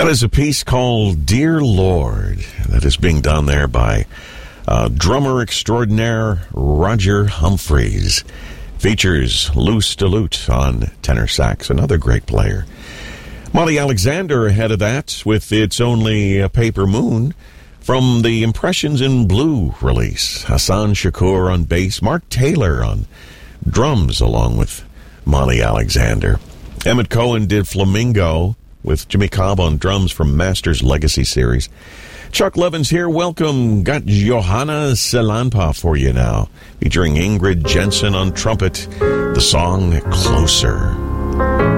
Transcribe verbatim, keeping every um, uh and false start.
That is a piece called Dear Lord that is being done there by uh, drummer extraordinaire Roger Humphreys. Features Lou Stillute on tenor sax, another great player. Molly Alexander ahead of that with It's Only a Paper Moon from the Impressions in Blue release. Hassan Shakur on bass, Mark Taylor on drums along with Molly Alexander. Emmett Cohen did Flamingo with Jimmy Cobb on drums from Masters Legacy series. Chuck Levins here. Welcome. Got Johanna Selanpa for you now, featuring Ingrid Jensen on trumpet. The song Closer.